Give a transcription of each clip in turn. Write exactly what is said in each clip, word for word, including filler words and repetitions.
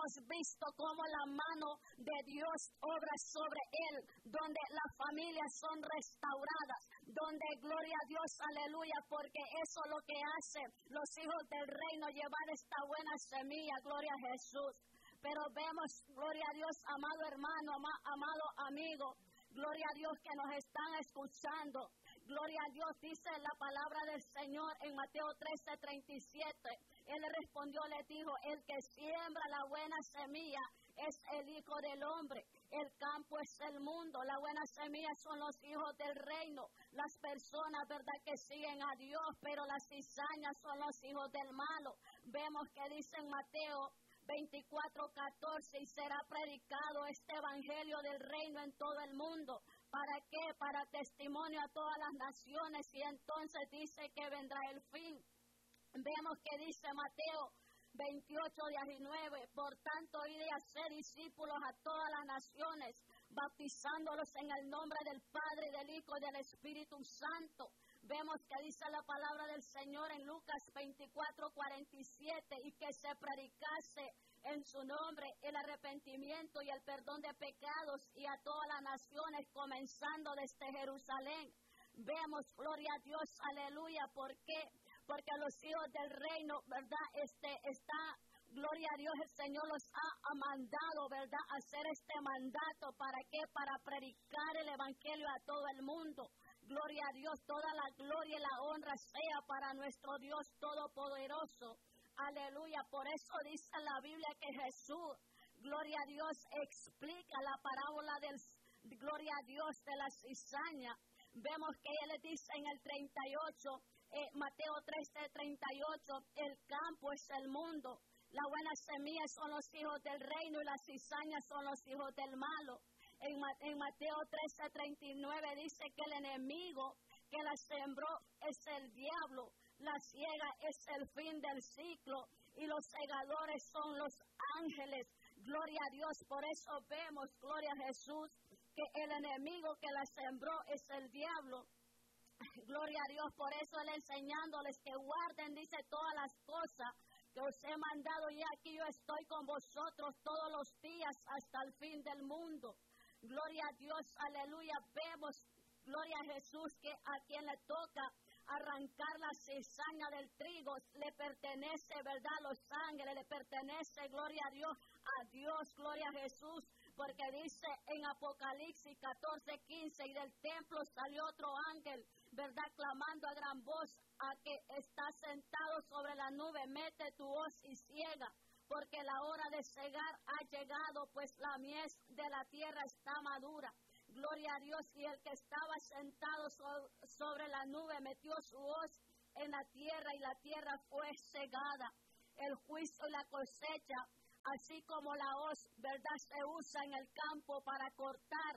hemos visto cómo la mano de Dios obra sobre él, donde las familias son restauradas, donde gloria a Dios, aleluya, porque eso es lo que hacen los hijos del reino, llevar esta buena semilla, gloria a Jesús. Pero vemos, gloria a Dios, amado hermano, ama, amado amigo, gloria a Dios que nos están escuchando. Gloria a Dios, dice la palabra del Señor en Mateo trece, treinta y siete. Él le respondió, le dijo, el que siembra la buena semilla es el Hijo del Hombre. El campo es el mundo. La buena semilla son los hijos del reino. Las personas, verdad, que siguen a Dios, pero las cizañas son los hijos del malo. Vemos que dice en Mateo veinticuatro, catorce, y será predicado este evangelio del reino en todo el mundo. ¿Para qué? Para testimonio a todas las naciones, y entonces dice que vendrá el fin. Vemos que dice Mateo veintiocho, diecinueve, por tanto, id a ser discípulos a todas las naciones, bautizándolos en el nombre del Padre, del Hijo y del Espíritu Santo. Vemos que dice la palabra del Señor en Lucas veinticuatro, cuarenta y siete, y que se predicase en su nombre el arrepentimiento y el perdón de pecados y a todas las naciones, comenzando desde Jerusalén. Vemos, gloria a Dios, aleluya, ¿por qué? Porque los hijos del reino, ¿verdad? Este está, gloria a Dios, el Señor los ha mandado, ¿verdad? A hacer este mandato, ¿para qué? Para predicar el evangelio a todo el mundo. Gloria a Dios, toda la gloria y la honra sea para nuestro Dios Todopoderoso. Aleluya, por eso dice la Biblia que Jesús, gloria a Dios, explica la parábola del, gloria a Dios, de la cizaña. Vemos que él dice en el treinta y ocho, eh, Mateo trece, treinta y ocho, el campo es el mundo, la buena semilla son los hijos del reino y las cizañas son los hijos del malo. En, en Mateo trece, treinta y nueve dice que el enemigo que la sembró es el diablo, la siega es el fin del ciclo y los segadores son los ángeles. Gloria a Dios, por eso vemos, gloria a Jesús, que el enemigo que la sembró es el diablo. Gloria a Dios, por eso él enseñándoles que guarden, dice, todas las cosas que os he mandado, y aquí yo estoy con vosotros todos los días hasta el fin del mundo. Gloria a Dios, aleluya, vemos, gloria a Jesús, que a quien le toca arrancar la cizaña del trigo, le pertenece, ¿verdad?, a los ángeles, le pertenece, gloria a Dios, a Dios, gloria a Jesús, porque dice en Apocalipsis catorce, quince, y del templo salió otro ángel, ¿verdad?, clamando a gran voz, a que está sentado sobre la nube, mete tu hoz y ciega, porque la hora de cegar ha llegado, pues la mies de la tierra está madura. Gloria a Dios, y el que estaba sentado so, sobre la nube metió su hoz en la tierra, y la tierra fue cegada. El juicio y la cosecha, así como la hoz, ¿verdad?, se usa en el campo para cortar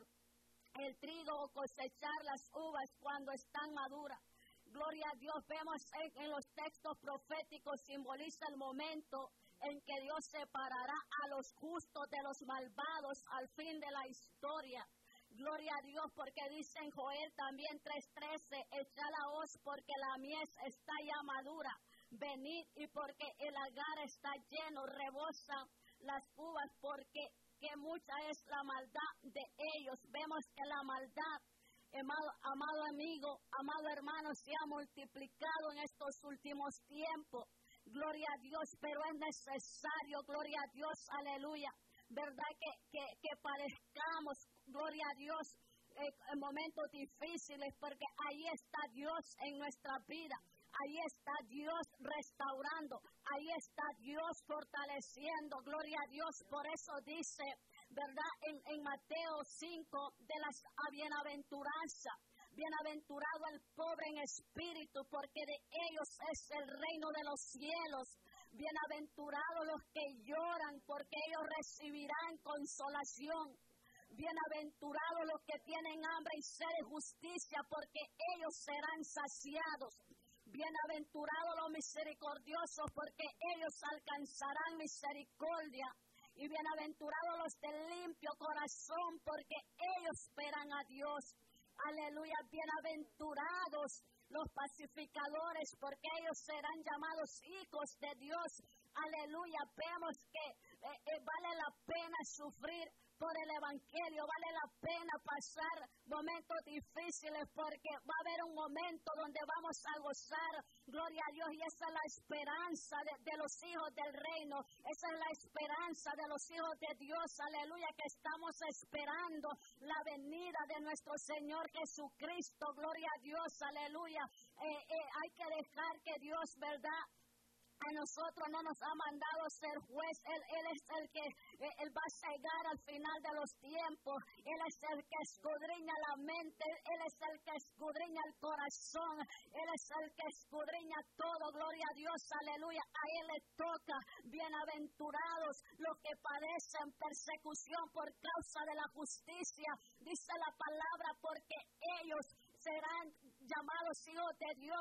el trigo o cosechar las uvas cuando están maduras. Gloria a Dios, vemos en, en los textos proféticos, simboliza el momento en que Dios separará a los justos de los malvados al fin de la historia. Gloria a Dios, porque dice en Joel también tres trece, echa la hoz porque la mies está ya madura, venid, y porque el lagar está lleno, rebosa las uvas, porque que mucha es la maldad de ellos. Vemos que la maldad, amado, amado amigo, amado hermano, se ha multiplicado en estos últimos tiempos. Gloria a Dios, pero es necesario, gloria a Dios, aleluya, verdad que, que, que padezcamos, gloria a Dios, eh, en momentos difíciles, porque ahí está Dios en nuestra vida, ahí está Dios restaurando, ahí está Dios fortaleciendo, gloria a Dios. Por eso dice, verdad, en, en Mateo cinco, de las bienaventuranzas, bienaventurado el pobre en espíritu, porque de ellos es el reino de los cielos. Bienaventurados los que lloran, porque ellos recibirán consolación. Bienaventurados los que tienen hambre y sed de justicia, porque ellos serán saciados. Bienaventurados los misericordiosos, porque ellos alcanzarán misericordia. Y bienaventurados los de limpio corazón, porque ellos esperan a Dios. Aleluya, bienaventurados los pacificadores, porque ellos serán llamados hijos de Dios. Aleluya, vemos que eh, eh, vale sufrir por el evangelio, vale la pena pasar momentos difíciles, porque va a haber un momento donde vamos a gozar, gloria a Dios, y esa es la esperanza de, de los hijos del reino, esa es la esperanza de los hijos de Dios, aleluya, que estamos esperando la venida de nuestro Señor Jesucristo, gloria a Dios, aleluya. Eh, eh, hay que dejar que Dios, verdad, a nosotros no nos ha mandado ser juez. Él, él es el que eh, él va a cegar al final de los tiempos. Él es el que escudriña la mente. Él es el que escudriña el corazón. Él es el que escudriña todo. Gloria a Dios, aleluya. A Él le toca. Bienaventurados los que padecen persecución por causa de la justicia. Dice la palabra, porque ellos serán llamados hijos de Dios.